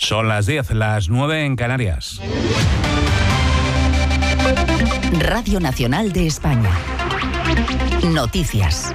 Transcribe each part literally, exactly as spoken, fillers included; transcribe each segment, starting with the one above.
Son las diez, las nueve en Canarias. Radio Nacional de España. Noticias.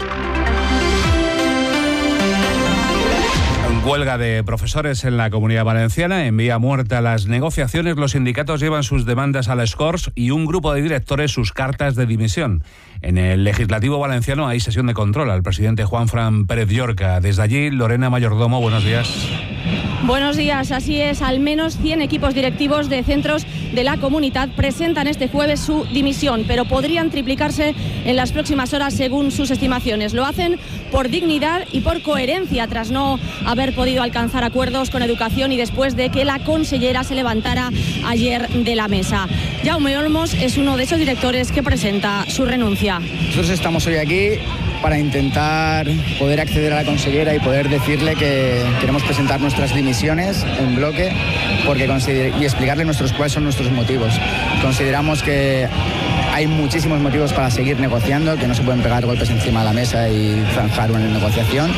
Huelga de profesores en la Comunidad Valenciana, en vía muerta las negociaciones. Los sindicatos llevan sus demandas a las Corts y un grupo de directores sus cartas de dimisión. En el Legislativo valenciano hay sesión de control al presidente Juanfran Pérez Llorca. Desde allí, Lorena Mayordomo, buenos días. Buenos días, así es. Al menos cien equipos directivos de centros de la comunidad presentan este jueves su dimisión, pero podrían triplicarse en las próximas horas según sus estimaciones. Lo hacen por dignidad y por coherencia, tras no haber podido alcanzar acuerdos con Educación y después de que la consellera se levantara ayer de la mesa. Jaume Olmos es uno de esos directores que presenta su renuncia. Nosotros estamos hoy aquí para intentar poder acceder a la consellera y poder decirle que queremos presentar nuestras dimisiones en bloque porque y explicarle nuestros cuáles son nuestros motivos. Consideramos que hay muchísimos motivos para seguir negociando, que no se pueden pegar golpes encima de la mesa y zanjar una negociación.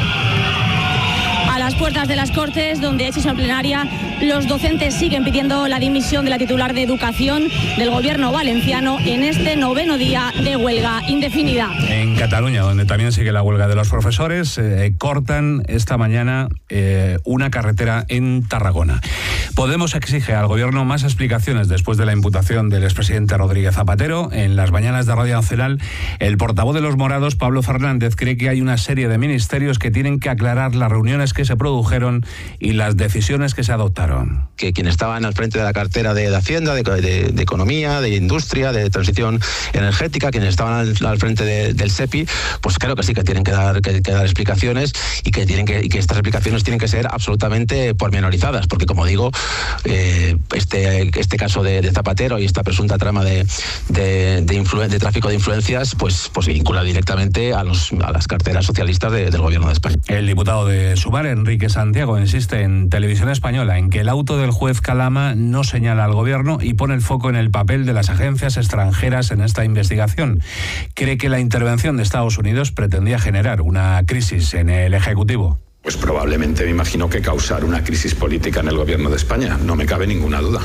A las puertas de las Cortes, donde hay sesión plenaria, los docentes siguen pidiendo la dimisión de la titular de Educación del Gobierno valenciano en este noveno día de huelga indefinida. En Cataluña, donde también sigue la huelga de los profesores, eh, cortan esta mañana eh, una carretera en Tarragona. Podemos exige al Gobierno más explicaciones después de la imputación del expresidente Rodríguez Zapatero. En las mañanas de Radio Nacional, el portavoz de los morados, Pablo Fernández, cree que hay una serie de ministerios que tienen que aclarar las reuniones que se produjeron y las decisiones que se adoptaron. Que quienes estaban al frente de la cartera de, de Hacienda, de, de, de Economía, de Industria, de Transición Energética, quienes estaban al, al frente de, del SEPI, pues creo que sí que tienen que dar, que, que dar explicaciones y que, tienen que, y que estas explicaciones tienen que ser absolutamente pormenorizadas, porque como digo, eh, este, este caso de, de Zapatero y esta presunta trama de, de, de, influ, de tráfico de influencias, pues, pues se vincula directamente a, los, a las carteras socialistas de, del Gobierno de España. El diputado de Sumar, Enrique Santiago, insiste en Televisión Española en que el auto del juez Calama no señala al Gobierno y pone el foco en el papel de las agencias extranjeras en esta investigación. Cree que la intervención de Estados Unidos pretendía generar una crisis en el Ejecutivo. Pues probablemente me imagino que causar una crisis política en el Gobierno de España, no me cabe ninguna duda.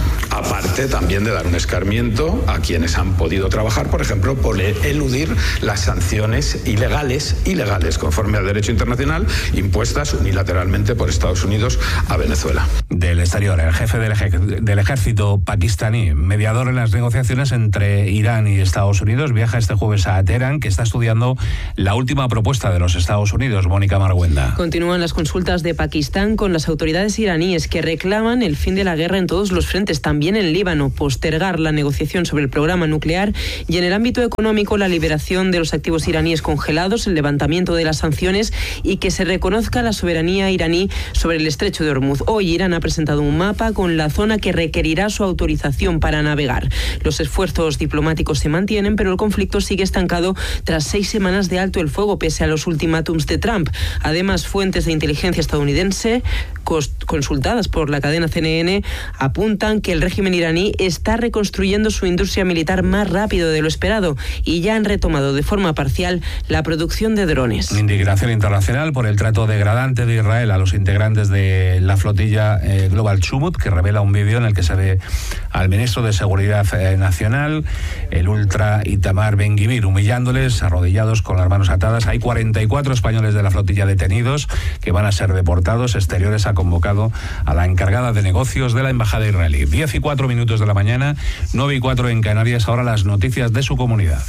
Aparte también de dar un escarmiento a quienes han podido trabajar, por ejemplo, por eludir las sanciones ilegales, ilegales conforme al derecho internacional, impuestas unilateralmente por Estados Unidos a Venezuela. Del exterior, el jefe del, ej- del ejército pakistaní, mediador en las negociaciones entre Irán y Estados Unidos, viaja este jueves a Teherán, que está estudiando la última propuesta de los Estados Unidos. Mónica Marguenda. Continúan las consultas de Pakistán con las autoridades iraníes que reclaman el fin de la guerra en todos los frentes, también en Líbano, postergar la negociación sobre el programa nuclear y en el ámbito económico la liberación de los activos iraníes congelados, el levantamiento de las sanciones y que se reconozca la soberanía iraní sobre el estrecho de Hormuz. Hoy Irán ha presentado un mapa con la zona que requerirá su autorización para navegar. Los esfuerzos diplomáticos se mantienen, pero el conflicto sigue estancado tras seis semanas de alto el fuego pese a los ultimátums de Trump. Además, fuentes de inteligencia estadounidense consultadas por la cadena C N N apuntan que el régimen iraní está reconstruyendo su industria militar más rápido de lo esperado y ya han retomado de forma parcial la producción de drones. Indignación internacional por el trato degradante de Israel a los integrantes de la flotilla eh, Global Chumut, que revela un vídeo en el que se ve al ministro de Seguridad eh, Nacional, el ultra Itamar Ben-Gvir, humillándoles, arrodillados con las manos atadas. Hay cuarenta y cuatro españoles de la flotilla detenidos que van a ser deportados. Exteriores ha convocado a la encargada de negocios de la embajada israelí. diez y cuatro minutos de la mañana, nueve y cuatro en Canarias. Ahora las noticias de su comunidad.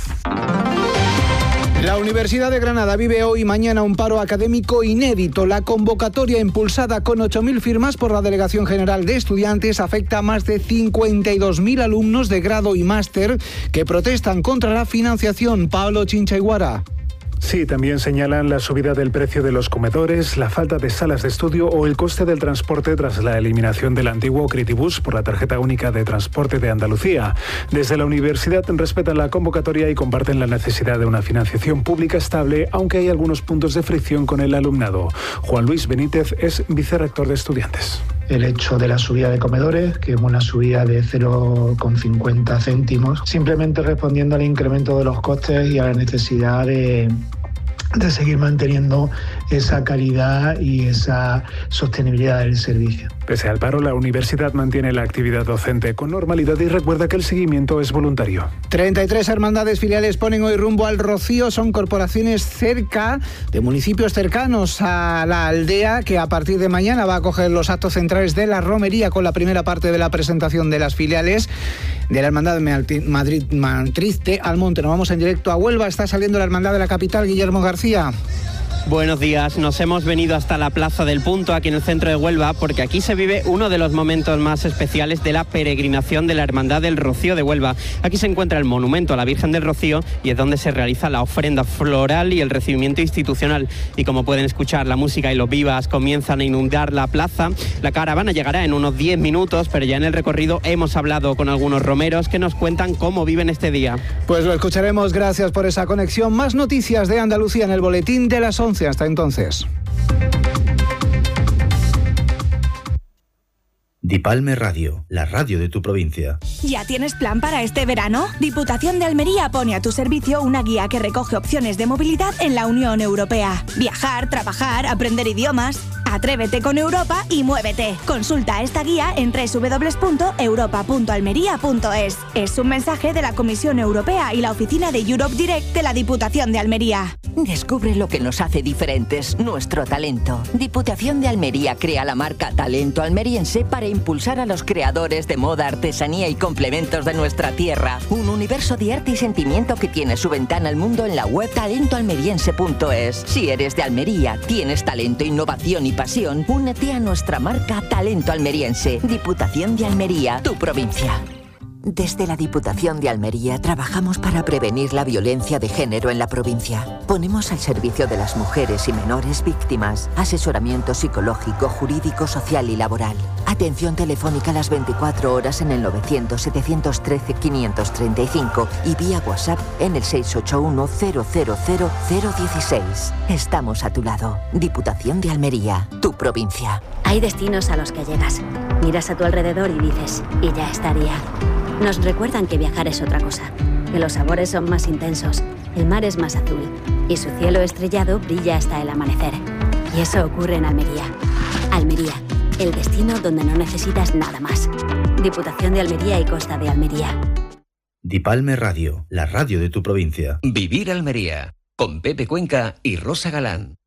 La Universidad de Granada vive hoy y mañana un paro académico inédito. La convocatoria, impulsada con ocho mil firmas por la Delegación General de Estudiantes, afecta a más de cincuenta y dos mil alumnos de grado y máster que protestan contra la financiación. Pablo Chinchaiguara. Sí, también señalan la subida del precio de los comedores, la falta de salas de estudio o el coste del transporte tras la eliminación del antiguo Critibus por la tarjeta única de transporte de Andalucía. Desde la universidad respetan la convocatoria y comparten la necesidad de una financiación pública estable, aunque hay algunos puntos de fricción con el alumnado. Juan Luis Benítez es vicerrector de Estudiantes. El hecho de la subida de comedores, que es una subida de cero coma cincuenta céntimos, simplemente respondiendo al incremento de los costes y a la necesidad de de seguir manteniendo esa calidad y esa sostenibilidad del servicio. Pese al paro, la universidad mantiene la actividad docente con normalidad y recuerda que el seguimiento es voluntario. treinta y tres hermandades filiales ponen hoy rumbo al Rocío. Son corporaciones cerca de municipios cercanos a la aldea, que a partir de mañana va a acoger los actos centrales de la romería con la primera parte de la presentación de las filiales de la Hermandad de Madrid Matriz de Almonte. Nos vamos en directo a Huelva. Está saliendo la Hermandad de la capital. Guillermo García. Buenos días, nos hemos venido hasta la Plaza del Punto, aquí en el centro de Huelva, porque aquí se vive uno de los momentos más especiales de la peregrinación de la Hermandad del Rocío de Huelva. Aquí se encuentra el monumento a la Virgen del Rocío y es donde se realiza la ofrenda floral y el recibimiento institucional. Y como pueden escuchar, la música y los vivas comienzan a inundar la plaza. La caravana llegará en unos diez minutos, pero ya en el recorrido hemos hablado con algunos romeros que nos cuentan cómo viven este día. Pues lo escucharemos, gracias por esa conexión. Más noticias de Andalucía en el boletín de las once. Hasta entonces. Dipalme Radio, la radio de tu provincia. ¿Ya tienes plan para este verano? Diputación de Almería pone a tu servicio una guía que recoge opciones de movilidad en la Unión Europea. Viajar, trabajar, aprender idiomas. Atrévete con Europa y muévete. Consulta esta guía en doble u doble u doble u punto europa punto almería punto es. Es un mensaje de la Comisión Europea y la oficina de Europe Direct de la Diputación de Almería. Descubre lo que nos hace diferentes, nuestro talento. Diputación de Almería crea la marca Talento Almeriense para impulsar a los creadores de moda, artesanía y complementos de nuestra tierra. Un universo de arte y sentimiento que tiene su ventana al mundo en la web talento almeriense punto es. Si eres de Almería, tienes talento, innovación y pasión, únete a nuestra marca Talento Almeriense. Diputación de Almería, tu provincia. Desde la Diputación de Almería trabajamos para prevenir la violencia de género en la provincia. Ponemos al servicio de las mujeres y menores víctimas asesoramiento psicológico, jurídico, social y laboral. Atención telefónica las veinticuatro horas en el novecientos setecientos trece quinientos treinta y cinco y vía WhatsApp en el seis ocho uno cero cero cero cero dieciséis. Estamos a tu lado. Diputación de Almería, tu provincia. Hay destinos a los que llegas. Miras a tu alrededor y dices, y ya estaría. Nos recuerdan que viajar es otra cosa, que los sabores son más intensos, el mar es más azul y su cielo estrellado brilla hasta el amanecer. Y eso ocurre en Almería. Almería, el destino donde no necesitas nada más. Diputación de Almería y Costa de Almería. Dipalme Radio, la radio de tu provincia. Vivir Almería, con Pepe Cuenca y Rosa Galán.